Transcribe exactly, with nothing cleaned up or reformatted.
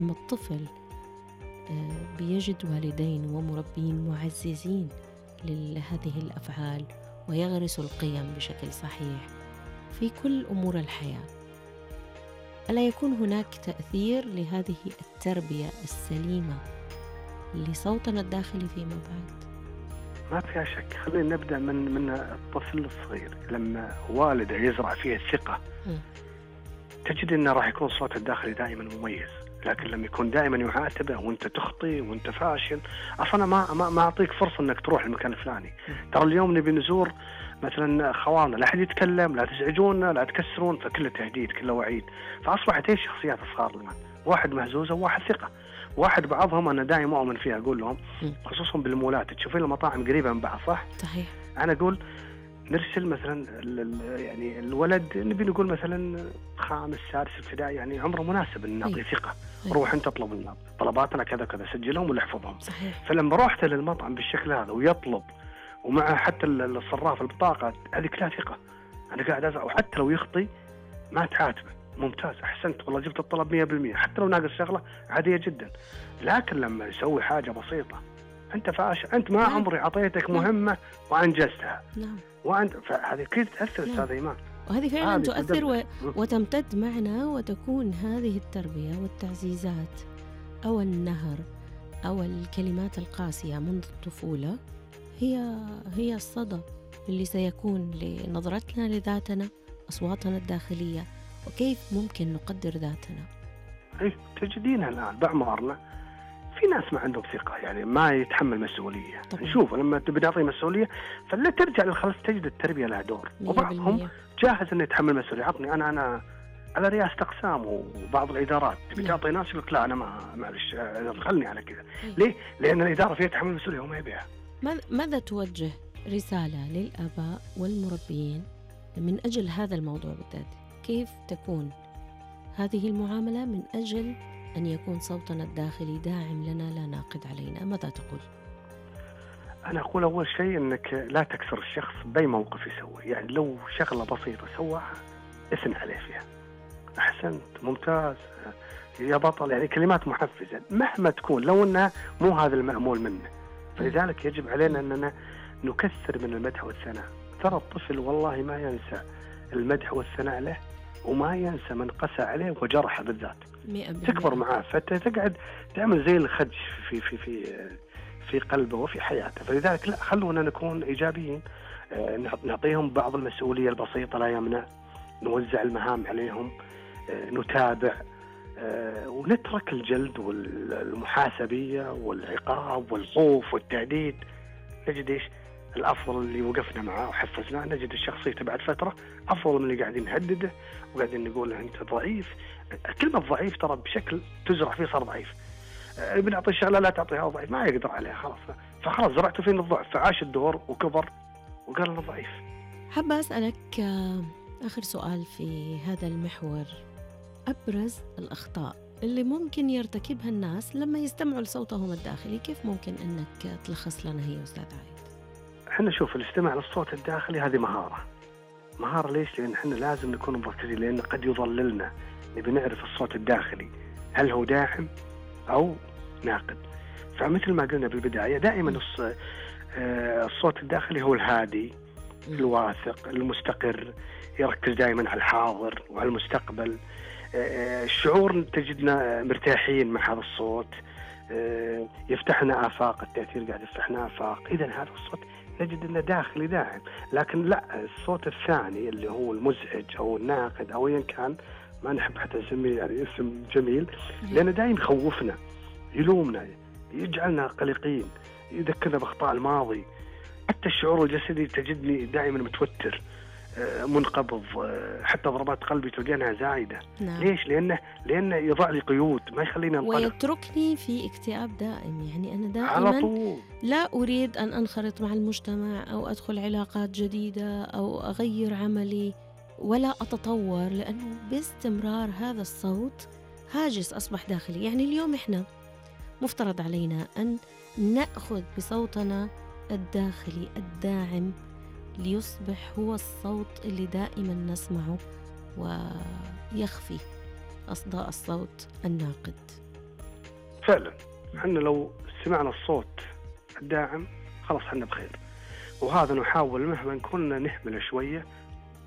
لما الطفل آه، بيجد والدين ومربين معززين لهذه الأفعال ويغرسوا القيم بشكل صحيح في كل أمور الحياة، ألا يكون هناك تأثير لهذه التربية السليمة لصوتنا الداخلي فيما بعد؟ ما فيها شك. خلينا نبدأ من من الطفل الصغير. لما والده يزرع فيه الثقة م. تجد أنه راح يكون صوته الداخلي دائما مميز. لكن لما يكون دائما يعاتبه وانت تخطي وانت فاشل، اصلا ما ما, ما اعطيك فرصه انك تروح المكان الفلاني. ترى اليوم نبي نزور مثلا اخواننا، لا احد يتكلم، لا تزعجونا، لا تكسرون، فكله تهديد كله وعيد. فاصبحت ايش شخصيات الصغار الان؟ واحد مهزوزه وواحد ثقه. واحد بعضهم انا دائما اؤمن فيها، اقول لهم خصوصا بالمولات، تشوفين المطاعم قريبه من بعض صح؟ صحيح. انا اقول نرسل مثلا يعني الولد نبي نقول مثلا خامس سادس ابتدائي، يعني عمره مناسب ان نعطيه ثقه. روح انت اطلب لنا طلباتنا كذا كذا، سجلهم ولا احفظهم. صحيح. فلما رحت للمطعم بالشكل هذا ويطلب ومع حتى الصراف البطاقه هذه كلها ثقه، انا قاعد ازعل. وحتى لو يخطي ما تعاتبه، ممتاز احسنت والله جبت الطلب مية بالمية، حتى لو ناقص شغله عاديه جدا. لكن لما يسوي حاجه بسيطه، انت فاشل، انت ما نعم. عمري اعطيتك مهمه وانجزتها. نعم. وأنت فهذه كيف تأثر نعم. أستاذ إيمان؟ وهذه فعلا تؤثر و... م. وتمتد معنا، وتكون هذه التربية والتعزيزات أو النهر أو الكلمات القاسية منذ الطفولة هي هي الصدى اللي سيكون لنظرتنا لذاتنا، أصواتنا الداخلية، وكيف ممكن نقدر ذاتنا. إيه تجدينها الآن بأعمارنا في ناس ما عندهم ثقة، يعني ما يتحمل مسؤولية. طبعا. نشوف لما تبي نعطي مسؤولية فلا ترجع للخلف، تجد التربية لها دور، وبعضهم جاهز إنه يتحمل مسؤولية. عطني أنا أنا على رئاسة أقسام وبعض الإدارات تبي تعطي ناس يقول لا أنا ما معلش خلني على كذا. ليه؟ لأن الإدارة فيها تحمل مسؤولية وما يبيها. ماذا توجه رسالة للآباء والمربيين من أجل هذا الموضوع بالذات؟ كيف تكون هذه المعاملة من أجل أن يكون صوتنا الداخلي داعم لنا لا ناقد علينا؟ ماذا تقول؟ أنا أقول أول شيء أنك لا تكسر الشخص بأي موقف يسوي. يعني لو شغلة بسيطة سواها اثنى عليه فيها، أحسنت، ممتاز، يا بطل، يعني كلمات محفزة مهما تكون، لو أنها مو هذا المأمول منه. فلذلك يجب علينا أننا نكثر من المدح والثناء. ترى الطفل والله ما ينسى المدح والثناء له، وما ينسى من قسى عليه وجرحه بالذات. تكبر معاه فتقعد تعمل زي الخدش في في في في قلبه وفي حياته. فلذلك لا، خلونا نكون إيجابيين، نعطيهم بعض المسؤولية البسيطة لا يمنع، نوزع المهام عليهم، نتابع، ونترك الجلد والمحاسبية والعقاب والخوف والتهديد. نجد إيش الأفضل اللي وقفنا معاه وحفزناه، نجد الشخصية بعد فترة أفضل من اللي قاعدين نهدده وقاعدين نقول له أنت ضعيف. كلمة ضعيف ترى بشكل تزرع فيه صار ضعيف. بنعطي شغلة لا تعطيها ضعيف، ما يقدر عليها خلاص، فخلاص زرعته فينا الضعف، فعاش الدور وكبر وقال أنا ضعيف. حابة أسألك آخر سؤال في هذا المحور، أبرز الأخطاء اللي ممكن يرتكبها الناس لما يستمعوا لصوتهم الداخلي، كيف ممكن أنك تلخص لنا هي أستاذ عايد؟ احنا نشوف الاستماع للصوت الداخلي هذه مهارة. مهارة ليش؟ لأن احنا لازم نكون مركزين، لأن قد يضللنا. نبي نعرف الصوت الداخلي هل هو داعم أو ناقد. فمثل ما قلنا بالبداية دائما الصوت الداخلي هو الهادي، الواثق، المستقر، يركز دائما على الحاضر وعلى المستقبل. الشعور تجدنا مرتاحين مع هذا الصوت، يفتحنا آفاق، التأثير قاعد يفتحنا آفاق. إذا هذا الصوت نجد أنه داخلي داعم. لكن لا، الصوت الثاني اللي هو المزعج أو الناقد أو أيا كان، ما نحب حتى نسميه يعني اسم جميل، لأنه دائما يخوفنا، يلومنا، يجعلنا قلقين، يذكرنا بأخطاء الماضي. حتى الشعور الجسدي تجدني دائما متوتر، منقبض، حتى ضربات قلبي تلقينها زايدة. نعم. ليش؟ لأنه لأنه يضع لي قيود ما يخليني انطلق، ويتركني في اكتئاب دائم. يعني أنا دائما على طول لا أريد أن أنخرط مع المجتمع أو أدخل علاقات جديدة أو أغير عملي ولا أتطور، لأنه باستمرار هذا الصوت هاجس أصبح داخلي. يعني اليوم إحنا مفترض علينا أن نأخذ بصوتنا الداخلي الداعم ليصبح هو الصوت اللي دائما نسمعه، ويخفي أصداء الصوت الناقد. فعلا احنا لو سمعنا الصوت الداعم خلاص احنا بخير. وهذا نحاول مهما كنا نهمله شوية